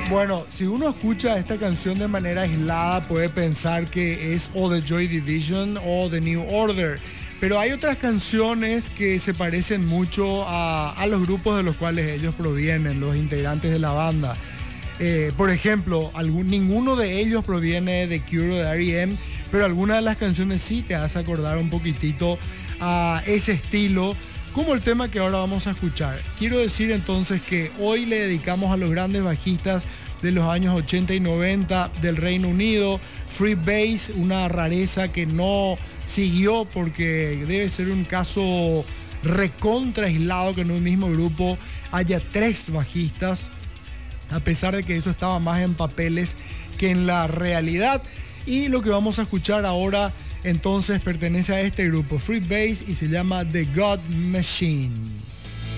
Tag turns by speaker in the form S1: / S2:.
S1: Bueno, si uno escucha esta canción de manera aislada, puede pensar que es o The Joy Division o The New Order. Pero hay otras canciones que se parecen mucho a los grupos de los cuales ellos provienen, los integrantes de la banda. Por ejemplo, ninguno de ellos proviene de Cure o de R.E.M., pero algunas de las canciones sí te hace acordar un poquitito a ese estilo, como el tema que ahora vamos a escuchar. Quiero decir entonces que hoy le dedicamos a los grandes bajistas de los años 80 y 90 del Reino Unido. Freebase, una rareza que no siguió porque debe ser un caso recontra aislado que en un mismo grupo haya 3 bajistas, a pesar de que eso estaba más en papeles que en la realidad. Y lo que vamos a escuchar ahora entonces pertenece a este grupo, Freebase, y se llama The God Machine.